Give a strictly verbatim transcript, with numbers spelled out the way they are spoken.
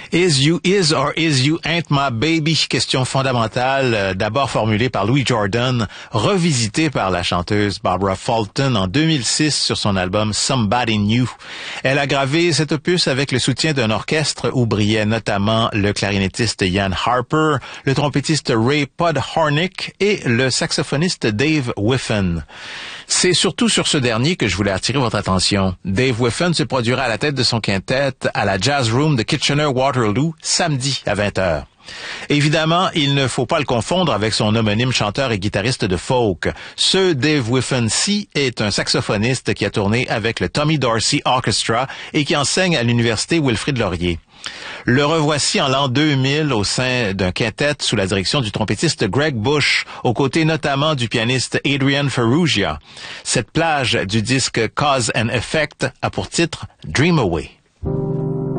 Is You Is or Is You Ain't My Baby? Question fondamentale, euh, d'abord formulée par Louis Jordan, revisitée par la chanteuse Barbara Fulton en deux mille six sur son album Somebody New. Elle a gravé cet opus avec le soutien d'un orchestre où brillaient notamment le clarinettiste Ian Harper, le trompettiste Ray Podhornick et le saxophoniste Dave Whiffen. C'est surtout sur ce dernier que je voulais attirer votre attention. Dave Whiffen se produira à la tête de son quintet à la Jazz Room de Kitchener-Waterloo samedi à vingt heures. Évidemment, il ne faut pas le confondre avec son homonyme chanteur et guitariste de folk. Ce Dave Whiffen-ci est un saxophoniste qui a tourné avec le Tommy Dorsey Orchestra et qui enseigne à l'université Wilfrid Laurier. Le revoici en l'an deux mille au sein d'un quintet sous la direction du trompettiste Greg Bush, aux côtés notamment du pianiste Adrian Ferrugia. Cette plage du disque Cause and Effect a pour titre Dream Away.